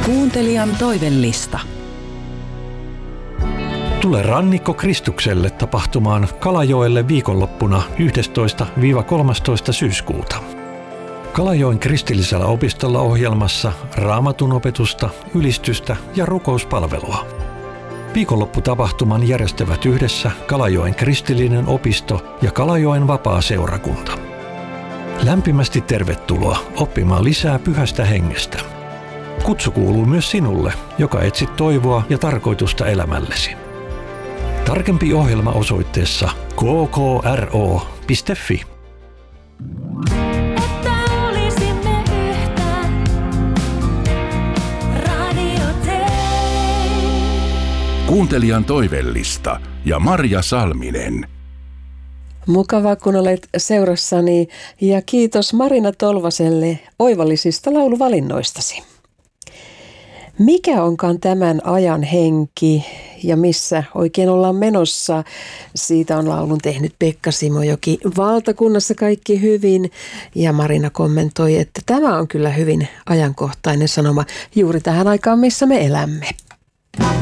Kuuntelijan toivellista. Tule Rannikko Kristukselle tapahtumaan Kalajoelle viikonloppuna 11-13. syyskuuta. Kalajoen kristillisellä opistolla ohjelmassa Raamatun opetusta, ylistystä ja rukouspalvelua. Viikonlopputapahtuman järjestävät yhdessä Kalajoen kristillinen opisto ja Kalajoen vapaa-seurakunta. Lämpimästi tervetuloa oppimaan lisää Pyhästä Hengestä. Kutsu kuuluu myös sinulle, joka etsit toivoa ja tarkoitusta elämällesi. Tarkempi ohjelma osoitteessa kkro.fi. Kuuntelijan toivellista ja Marja Salminen. Mukavaa, kun olet seurassani, ja kiitos Marina Tolvaselle oivallisista lauluvalinnoistasi. Mikä onkaan tämän ajan henki ja missä oikein ollaan menossa? Siitä on laulun tehnyt Pekka Simojoki. Valtakunnassa kaikki hyvin, ja Marina kommentoi, että tämä on kyllä hyvin ajankohtainen sanoma juuri tähän aikaan, missä me elämme.